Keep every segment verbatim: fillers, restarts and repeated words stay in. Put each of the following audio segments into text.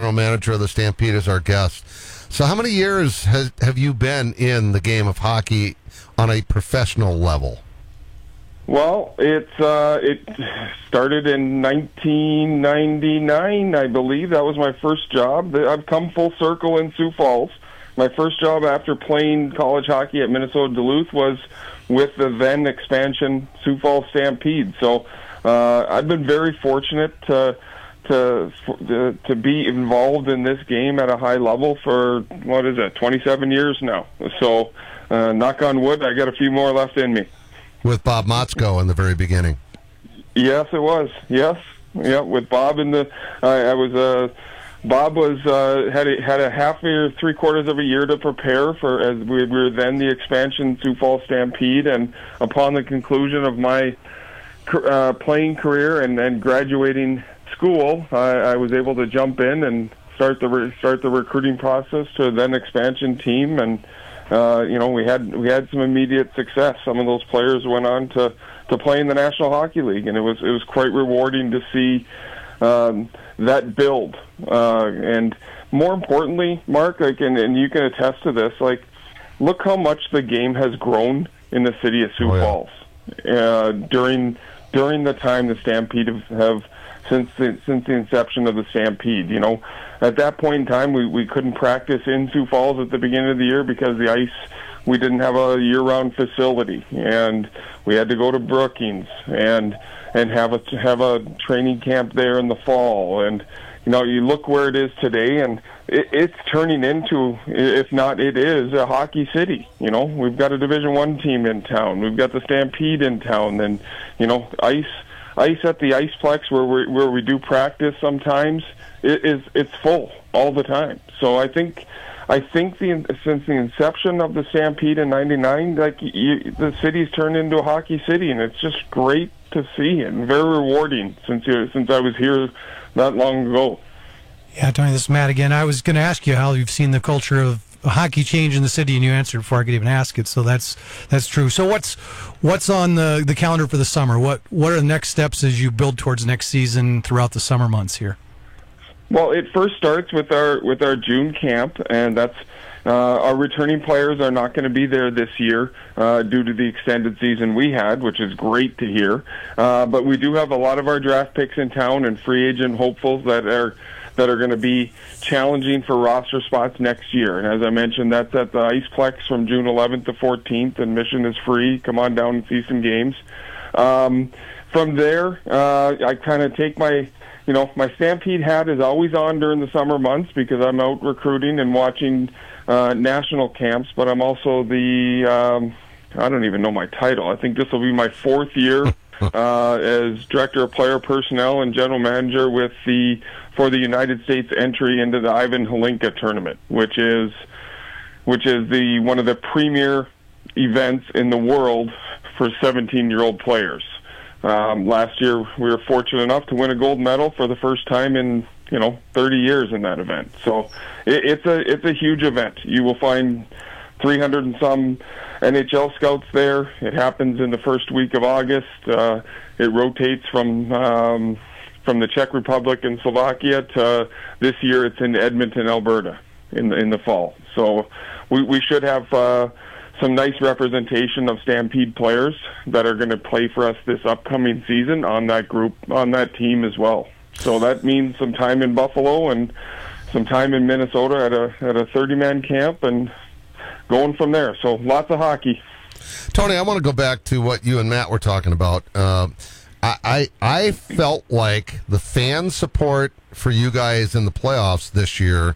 general manager of the Stampede, is our guest. So how many years has, have you been in the game of hockey on a professional level? Well, it's uh, it started in nineteen ninety-nine, I believe. That was my first job. I've come full circle in Sioux Falls. My first job after playing college hockey at Minnesota Duluth was with the then expansion Sioux Falls Stampede. So uh, I've been very fortunate to, to to to be involved in this game at a high level for, what is it, twenty-seven years now. So uh, knock on wood, I got a few more left in me. With Bob Motzko in the very beginning. Yes, it was. Yes, yeah. With Bob in the, I, I was. Uh, Bob was uh, had a, had a half year, three quarters of a year to prepare for, as we were then the expansion Sioux Falls Stampede, and upon the conclusion of my uh, playing career and, and graduating school, I, I was able to jump in and start the re- start the recruiting process to the then expansion team. And Uh, you know, we had we had some immediate success. Some of those players went on to, to play in the National Hockey League, and it was it was quite rewarding to see um, that build. Uh, and more importantly, Mark, like, and, and you can attest to this, like, look how much the game has grown in the city of Sioux oh, yeah. Falls uh, during during the time the Stampede have, have since the, since the inception of the Stampede. You know, at that point in time, we, we couldn't practice in Sioux Falls at the beginning of the year because the ice, we didn't have a year-round facility, and we had to go to Brookings and and have a have a training camp there in the fall. And you know, you look where it is today, and it, it's turning into, if not, it is a hockey city. You know, we've got a Division One team in town, we've got the Stampede in town, and you know, ice. Ice at the Iceplex, where we where we do practice sometimes, it is it's full all the time. So I think, I think the since the inception of the Stampede in ninety-nine, like you, the city's turned into a hockey city, and it's just great to see and very rewarding since you, since I was here not long ago. Yeah, Tony, this is Matt again. I was going to ask you how you've seen the culture of hockey change in the city, and you answered before I could even ask it. So that's that's true. So what's what's on the, the calendar for the summer? What what are the next steps as you build towards next season throughout the summer months here? Well, it first starts with our with our June camp, and that's uh, our returning players are not going to be there this year uh, due to the extended season we had, which is great to hear. Uh, but we do have a lot of our draft picks in town and free agent hopefuls that are. that are going to be challenging for roster spots next year. And as I mentioned, that's at the Iceplex from June eleventh to fourteenth, and admission is free. Come on down and see some games. Um, from there, uh, I kind of take my, you know, my Stampede hat is always on during the summer months because I'm out recruiting and watching uh, national camps, but I'm also the, um, I don't even know my title. I think this will be my fourth year uh, as Director of Player Personnel and General Manager with the for the United States entry into the Ivan Hlinka tournament, which is which is the one of the premier events in the world for seventeen-year-old players. Um, last year, we were fortunate enough to win a gold medal for the first time in you know thirty years in that event. So it, it's a it's a huge event. You will find three hundred and some N H L scouts there. It happens in the first week of August. Uh, it rotates from um, from the Czech Republic and Slovakia to uh, this year it's in Edmonton, Alberta in the, in the fall. So we, we should have uh, some nice representation of Stampede players that are going to play for us this upcoming season on that group, on that team as well. So that means some time in Buffalo and some time in Minnesota at a at a thirty-man camp and going from there. So lots of hockey. Tony, I want to go back to what you and Matt were talking about. Uh, I, I I felt like the fan support for you guys in the playoffs this year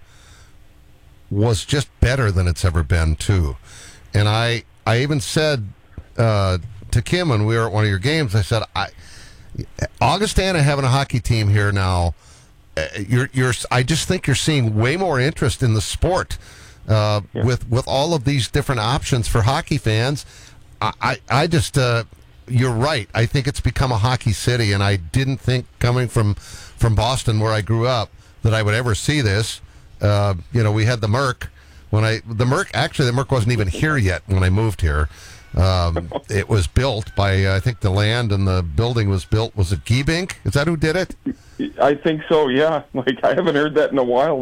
was just better than it's ever been, too. And I I even said uh, to Kim when we were at one of your games, I said, I Augustana having a hockey team here now, uh, you're you're I just think you're seeing way more interest in the sport. Uh, yeah. with with all of these different options for hockey fans. I, I, I just, uh, you're right. I think it's become a hockey city, and I didn't think coming from, from Boston, where I grew up, that I would ever see this. Uh, you know, we had the Merc. When I the Merc, actually, the Merc wasn't even here yet when I moved here. Um, it was built by, uh, I think the land and the building was built, was it Giebink? Is that who did it? I think so, yeah. Like, I haven't heard that in a while.